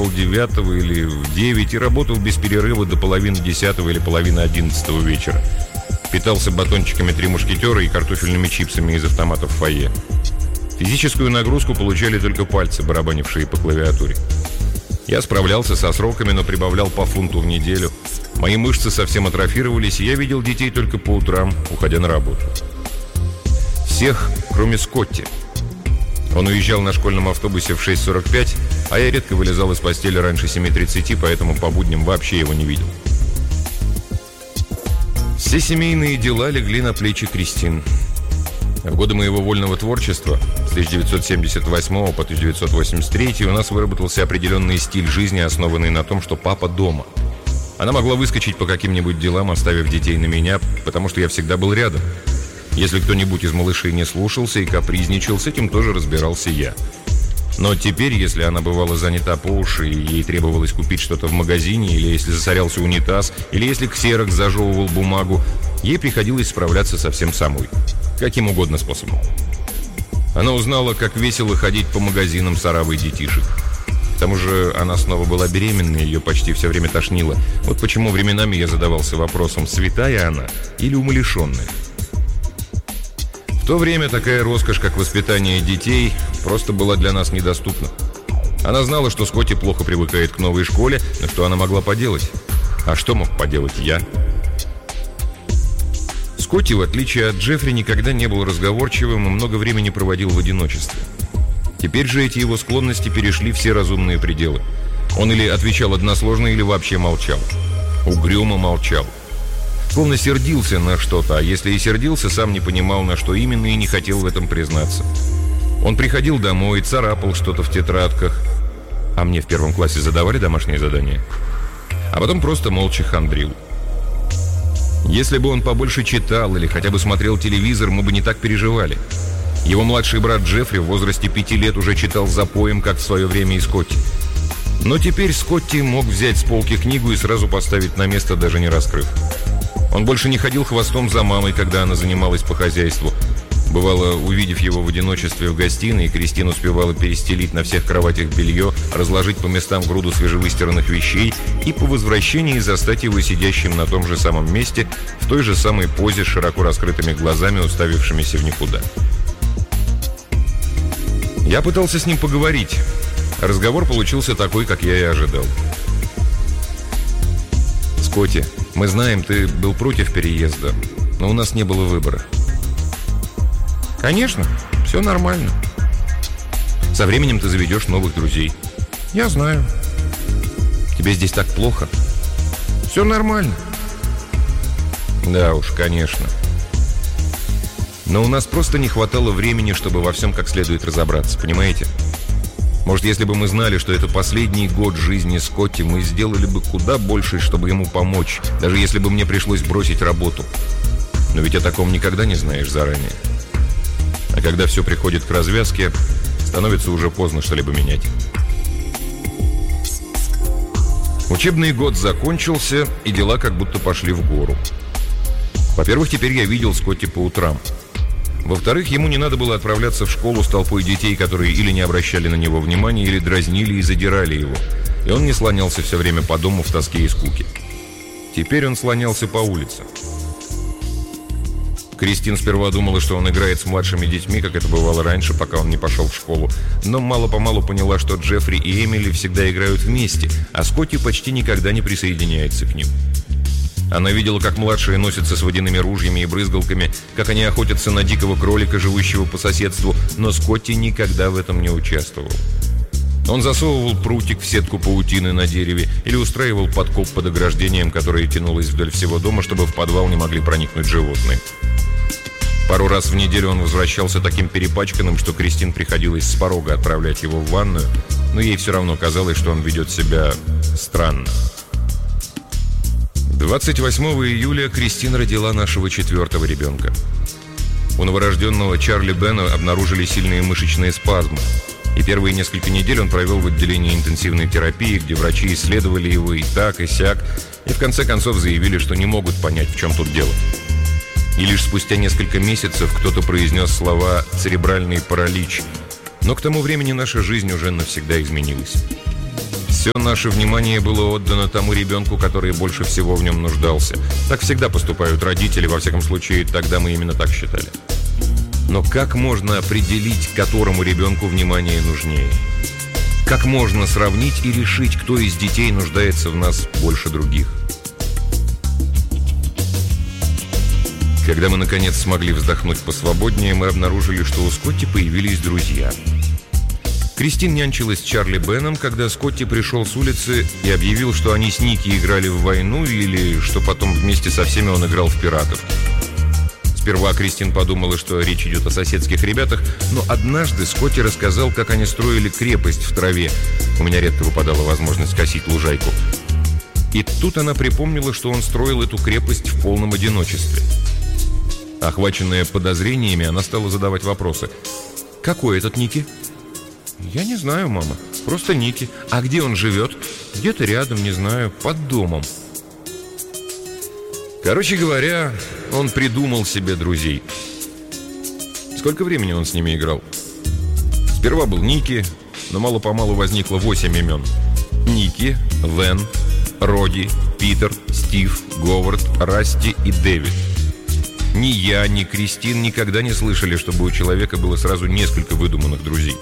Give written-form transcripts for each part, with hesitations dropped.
полдевятого или в 9 и работал без перерыва до половины 10 или половины 11 вечера. Питался батончиками «Три мушкетера» и картофельными чипсами из автоматов в фойе. Физическую нагрузку получали только пальцы, барабанившие по клавиатуре. Я справлялся со сроками, но прибавлял по фунту в неделю. Мои мышцы совсем атрофировались, и я видел детей только по утрам, уходя на работу. Всех, кроме Скотти. Он уезжал на школьном автобусе в 6:45, а я редко вылезал из постели раньше 7:30, поэтому по будням вообще его не видел. Все семейные дела легли на плечи Кристин. В годы моего вольного творчества, с 1978 по 1983, у нас выработался определенный стиль жизни, основанный на том, что папа дома. Она могла выскочить по каким-нибудь делам, оставив детей на меня, потому что я всегда был рядом. Если кто-нибудь из малышей не слушался и капризничал, с этим тоже разбирался я. Но теперь, если она бывала занята по уши и ей требовалось купить что-то в магазине, или если засорялся унитаз, или если ксерокс зажевывал бумагу, ей приходилось справляться совсем самой. Каким угодно способом. Она узнала, как весело ходить по магазинам с оравой детишек. К тому же она снова была беременна, ее почти все время тошнило. Вот почему временами я задавался вопросом, святая она или умалишенная. В то время такая роскошь, как воспитание детей, просто была для нас недоступна. Она знала, что Скотти плохо привыкает к новой школе, но что она могла поделать? А что мог поделать я? Скотти, в отличие от Джеффри, никогда не был разговорчивым и много времени проводил в одиночестве. Теперь же эти его склонности перешли все разумные пределы. Он или отвечал односложно, или вообще молчал. Угрюмо молчал. Словно сердился на что-то, а если и сердился, сам не понимал, на что именно, и не хотел в этом признаться. Он приходил домой, царапал что-то в тетрадках. А мне в 1 классе задавали домашние задания. А потом просто молча хандрил. Если бы он побольше читал или хотя бы смотрел телевизор, мы бы не так переживали. Его младший брат Джеффри в возрасте 5 лет уже читал запоем, как в свое время и Скотти. Но теперь Скотти мог взять с полки книгу и сразу поставить на место, даже не раскрыв. Он больше не ходил хвостом за мамой, когда она занималась по хозяйству. Бывало, увидев его в одиночестве в гостиной, Кристина успевала перестелить на всех кроватях белье, разложить по местам груду свежевыстиранных вещей и по возвращении застать его сидящим на том же самом месте, в той же самой позе, с широко раскрытыми глазами, уставившимися в никуда. Я пытался с ним поговорить. Разговор получился такой, как я и ожидал. «Скотти, мы знаем, ты был против переезда, но у нас не было выбора». «Конечно, все нормально. Со временем ты заведешь новых друзей». «Я знаю». «Тебе здесь так плохо?» «Все нормально». «Да уж, конечно. Но у нас просто не хватало времени, чтобы во всем как следует разобраться, понимаете? Может, если бы мы знали, что это последний год жизни Скотти, мы сделали бы куда больше, чтобы ему помочь, даже если бы мне пришлось бросить работу. Но ведь о таком никогда не знаешь заранее. А когда все приходит к развязке, становится уже поздно что-либо менять». Учебный год закончился, и дела как будто пошли в гору. Во-первых, теперь я видел Скотти по утрам. Во-вторых, ему не надо было отправляться в школу с толпой детей, которые или не обращали на него внимания, или дразнили и задирали его. И он не слонялся все время по дому в тоске и скуке. Теперь он слонялся по улице. Кристин сперва думала, что он играет с младшими детьми, как это бывало раньше, пока он не пошел в школу. Но мало-помалу поняла, что Джеффри и Эмили всегда играют вместе, а Скотти почти никогда не присоединяется к ним. Она видела, как младшие носятся с водяными ружьями и брызгалками, как они охотятся на дикого кролика, живущего по соседству, но Скотти никогда в этом не участвовал. Он засовывал прутик в сетку паутины на дереве или устраивал подкоп под ограждением, которое тянулось вдоль всего дома, чтобы в подвал не могли проникнуть животные. Пару раз в неделю он возвращался таким перепачканным, что Кристин приходилось с порога отправлять его в ванную, но ей все равно казалось, что он ведет себя странно. 28 июля Кристин родила нашего 4-го ребенка. У новорожденного Чарли Бена обнаружили сильные мышечные спазмы, и первые несколько недель он провел в отделении интенсивной терапии, где врачи исследовали его и так, и сяк, и в конце концов заявили, что не могут понять, в чем тут дело. И лишь спустя несколько месяцев кто-то произнес слова «церебральный паралич», но к тому времени наша жизнь уже навсегда изменилась. Все наше внимание было отдано тому ребенку, который больше всего в нем нуждался. Так всегда поступают родители, во всяком случае, тогда мы именно так считали. Но как можно определить, которому ребенку внимание нужнее? Как можно сравнить и решить, кто из детей нуждается в нас больше других? Когда мы, наконец, смогли вздохнуть посвободнее, мы обнаружили, что у Скотти появились друзья. Кристин нянчилась с Чарли Беном, когда Скотти пришел с улицы и объявил, что они с Ники играли в войну, или что потом вместе со всеми он играл в пиратов. Сперва Кристин подумала, что речь идет о соседских ребятах, но однажды Скотти рассказал, как они строили крепость в траве. У меня редко выпадала возможность косить лужайку. И тут она припомнила, что он строил эту крепость в полном одиночестве. Охваченная подозрениями, она стала задавать вопросы. «Какой этот Ники?» «Я не знаю, мама. Просто Ники. А где он живет?» «Где-то рядом, не знаю. Под домом». Короче говоря, он придумал себе друзей. Сколько времени он с ними играл? Сперва был Ники, но мало-помалу возникло 8 имен. Ники, Вен, Роди, Питер, Стив, Говард, Расти и Дэвид. Ни я, ни Кристин никогда не слышали, чтобы у человека было сразу несколько выдуманных друзей.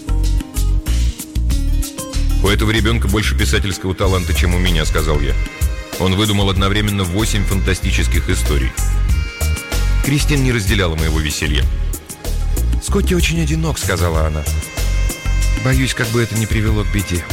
«У этого ребенка больше писательского таланта, чем у меня», — сказал я. Он выдумал одновременно 8 фантастических историй. Кристин не разделяла моего веселья. «Скотти очень одинок», — сказала она. «Боюсь, как бы это ни привело к беде».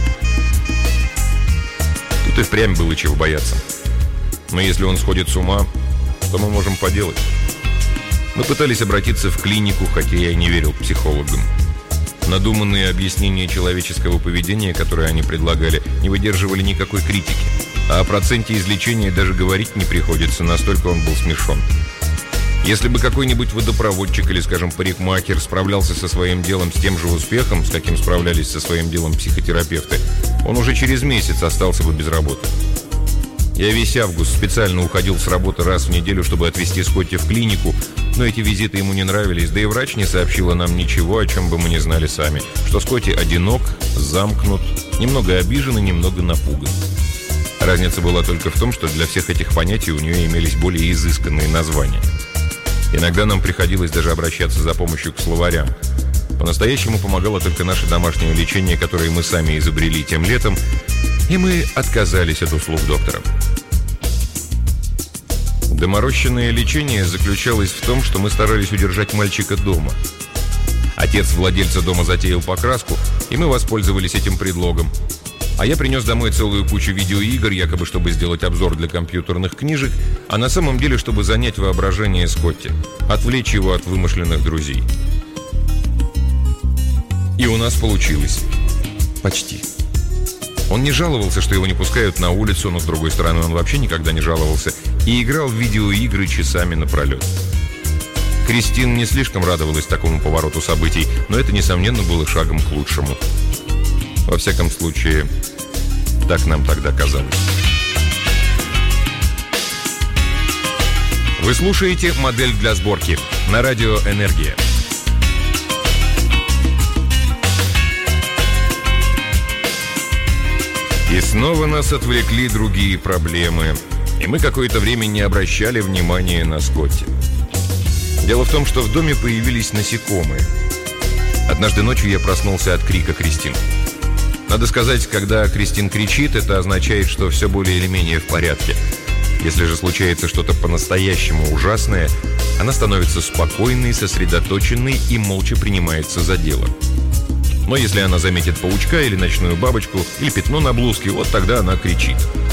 Тут и впрямь было чего бояться. Но если он сходит с ума, что мы можем поделать? Мы пытались обратиться в клинику, хотя я и не верил психологам. Надуманные объяснения человеческого поведения, которые они предлагали, не выдерживали никакой критики. А о проценте излечения даже говорить не приходится, настолько он был смешон. Если бы какой-нибудь водопроводчик или, скажем, парикмахер справлялся со своим делом с тем же успехом, с каким справлялись со своим делом психотерапевты, он уже через месяц остался бы без работы. Я весь август специально уходил с работы раз в неделю, чтобы отвезти Скотти в клинику, но эти визиты ему не нравились, да и врач не сообщила нам ничего, о чем бы мы не знали сами, что Скотти одинок, замкнут, немного обижен и немного напуган. Разница была только в том, что для всех этих понятий у нее имелись более изысканные названия. Иногда нам приходилось даже обращаться за помощью к словарям. По-настоящему помогало только наше домашнее лечение, которое мы сами изобрели тем летом, и мы отказались от услуг доктора. Доморощенное лечение заключалось в том, что мы старались удержать мальчика дома. Отец владельца дома затеял покраску, и мы воспользовались этим предлогом. А я принес домой целую кучу видеоигр, якобы чтобы сделать обзор для компьютерных книжек, а на самом деле, чтобы занять воображение Скотти, отвлечь его от вымышленных друзей. И у нас получилось. Почти. Он не жаловался, что его не пускают на улицу, но, с другой стороны, он вообще никогда не жаловался, и играл в видеоигры часами напролет. Кристин не слишком радовалась такому повороту событий, но это, несомненно, было шагом к лучшему. Во всяком случае, так нам тогда казалось. Вы слушаете «Модель для сборки» на радио «Энергия». И снова нас отвлекли другие проблемы, и мы какое-то время не обращали внимания на Скотти. Дело в том, что в доме появились насекомые. Однажды ночью я проснулся от крика Кристин. Надо сказать, когда Кристин кричит, это означает, что все более или менее в порядке. Если же случается что-то по-настоящему ужасное, она становится спокойной, сосредоточенной и молча принимается за дело. Но если она заметит паучка или ночную бабочку, или пятно на блузке, вот тогда она кричит.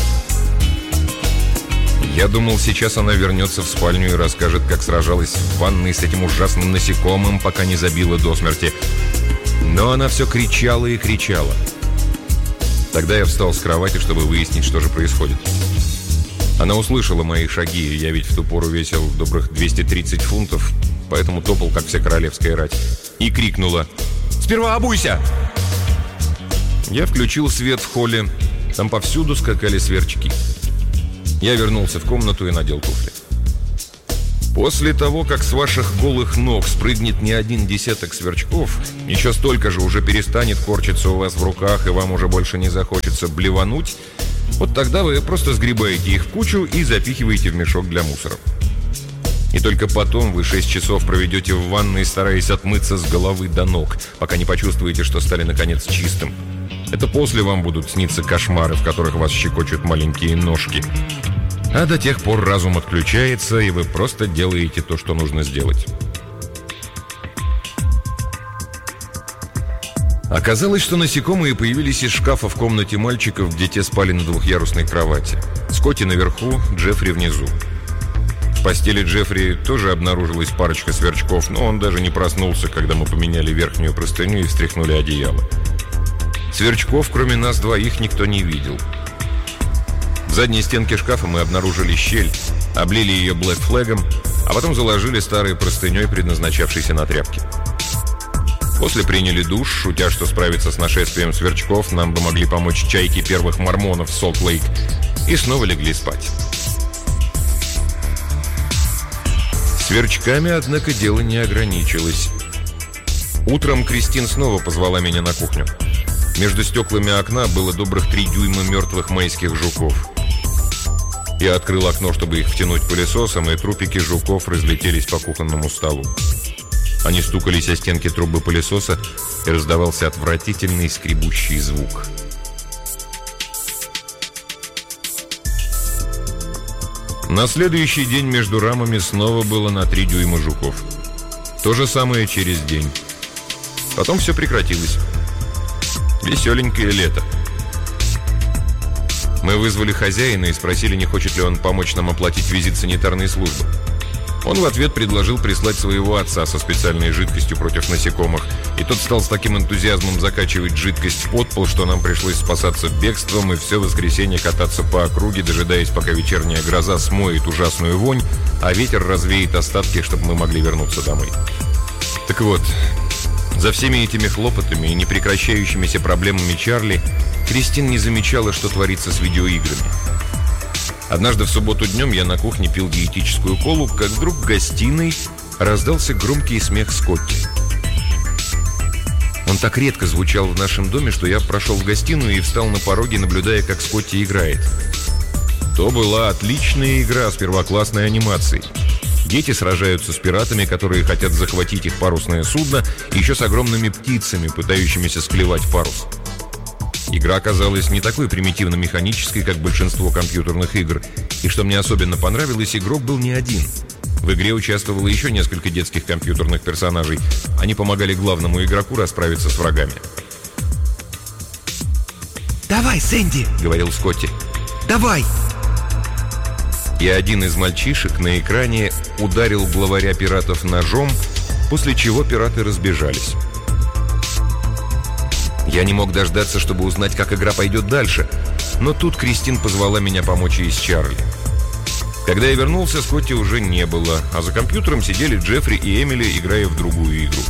Я думал, сейчас она вернется в спальню и расскажет, как сражалась в ванной с этим ужасным насекомым, пока не забила до смерти. Но она все кричала и кричала. Тогда я встал с кровати, чтобы выяснить, что же происходит. Она услышала мои шаги, я ведь в ту пору весил добрых 230 фунтов, поэтому топал, как вся королевская рать, и крикнула: «Сперва обуйся!» Я включил свет в холле. Там повсюду скакали сверчки. Я вернулся в комнату и надел туфли. После того, как с ваших голых ног спрыгнет не один десяток сверчков, еще столько же уже перестанет корчиться у вас в руках, и вам уже больше не захочется блевануть, вот тогда вы просто сгребаете их в кучу и запихиваете в мешок для мусора. И только потом вы 6 часов проведете в ванной, стараясь отмыться с головы до ног, пока не почувствуете, что стали наконец чистым. Это после вам будут сниться кошмары, в которых вас щекочут маленькие ножки. А до тех пор разум отключается, и вы просто делаете то, что нужно сделать. Оказалось, что насекомые появились из шкафа в комнате мальчиков, где те спали на двухъярусной кровати. Скотти наверху, Джеффри внизу. В постели Джеффри тоже обнаружилась парочка сверчков, но он даже не проснулся, когда мы поменяли верхнюю простыню и встряхнули одеяло. Сверчков, кроме нас двоих, никто не видел. В задней стенке шкафа мы обнаружили щель, облили ее блэк-флэгом, а потом заложили старой простыней, предназначавшейся на тряпки. После приняли душ, шутя, что справиться с нашествием сверчков нам бы могли помочь чайки первых мормонов в Солт-Лейк, и снова легли спать. Сверчками, однако, дело не ограничилось. Утром Кристин снова позвала меня на кухню. Между стеклами окна было добрых 3 дюйма мертвых майских жуков. Я открыл окно, чтобы их втянуть пылесосом, и трупики жуков разлетелись по кухонному столу. Они стукались о стенки трубы пылесоса, и раздавался отвратительный скребущий звук. На следующий день между рамами снова было на 3 дюйма жуков. То же самое через день. Потом все прекратилось. Веселенькое лето. Мы вызвали хозяина и спросили, не хочет ли он помочь нам оплатить визит санитарной службы. Он в ответ предложил прислать своего отца со специальной жидкостью против насекомых, и тот стал с таким энтузиазмом закачивать жидкость в под пол, что нам пришлось спасаться бегством и все воскресенье кататься по округе, дожидаясь, пока вечерняя гроза смоет ужасную вонь, а ветер развеет остатки, чтобы мы могли вернуться домой. Так вот, за всеми этими хлопотами и непрекращающимися проблемами Чарли Кристин не замечала, что творится с видеоиграми. Однажды в субботу днем я на кухне пил диетическую колу, как вдруг в гостиной раздался громкий смех Скотти. Он так редко звучал в нашем доме, что я прошел в гостиную и встал на пороге, наблюдая, как Скотти играет. То была отличная игра с первоклассной анимацией. Дети сражаются с пиратами, которые хотят захватить их парусное судно, и еще с огромными птицами, пытающимися склевать парус. Игра оказалась не такой примитивно-механической, как большинство компьютерных игр. И что мне особенно понравилось, игрок был не один. В игре участвовало еще несколько детских компьютерных персонажей. Они помогали главному игроку расправиться с врагами. «Давай, Сэнди!» — говорил Скотти. «Давай!» И один из мальчишек на экране ударил главаря пиратов ножом, после чего пираты разбежались. Я не мог дождаться, чтобы узнать, как игра пойдет дальше, но тут Кристин позвала меня помочь ей с Чарли. Когда я вернулся, Скотти уже не было, а за компьютером сидели Джеффри и Эмили, играя в другую игру.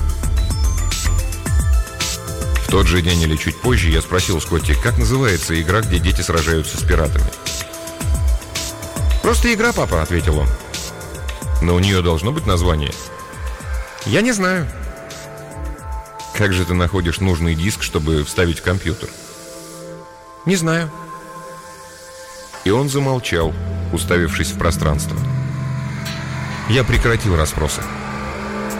В тот же день или чуть позже я спросил Скотти, как называется игра, где дети сражаются с пиратами. «Просто игра, папа», — ответил он. «Но у нее должно быть название». «Я не знаю». «Как же ты находишь нужный диск, чтобы вставить в компьютер?» «Не знаю». И он замолчал, уставившись в пространство. Я прекратил расспросы.